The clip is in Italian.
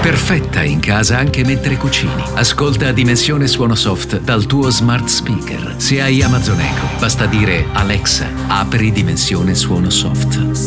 Perfetta in casa anche mentre cucini. Ascolta Dimensione Suono Soft dal tuo smart speaker. Se hai Amazon Echo, basta dire Alexa, apri Dimensione Suono Soft.